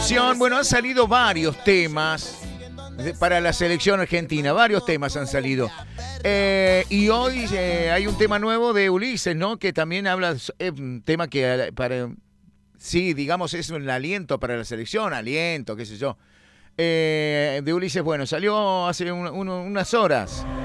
canción, bueno, han salido varios temas para la selección argentina, varios temas han salido. Y hoy hay un tema nuevo de Ulises, ¿no? Que también habla, un tema que sí, digamos, es un aliento para la selección, aliento, qué sé yo. De Ulises, bueno, salió hace unas horas.